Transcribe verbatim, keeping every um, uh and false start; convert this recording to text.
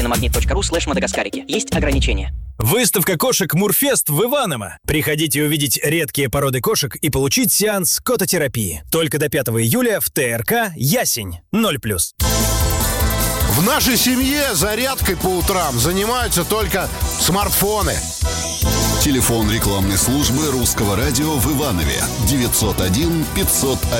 на магнит точка ру слэш мадагаскарики. Есть ограничения. Выставка кошек Мурфест в Иваново. Приходите увидеть редкие породы кошек и получить сеанс кототерапии. Только до пятого июля в ТРК «Ясень». ноль плюс. В нашей семье зарядкой по утрам занимаются только смартфоны. Телефон рекламной службы Русского радио в Иванове девятьсот один пятьсот